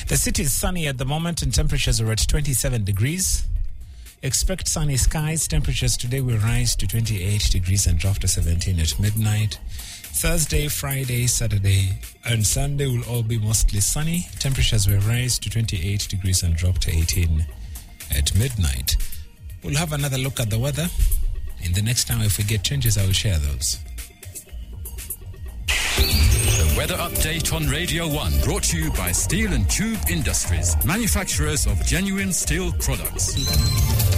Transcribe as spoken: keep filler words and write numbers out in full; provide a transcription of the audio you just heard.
The city is sunny at the moment and temperatures are at twenty-seven degrees. Expect sunny skies. Temperatures today will rise to twenty-eight degrees and drop to seventeen at midnight. Thursday, Friday, Saturday, and Sunday will all be mostly sunny. Temperatures will rise to twenty-eight degrees and drop to eighteen at midnight. We'll have another look at the weather. In the next hour, if we get changes, I will share those. The weather update on Radio one, brought to you by Steel and Tube Industries, manufacturers of genuine steel products.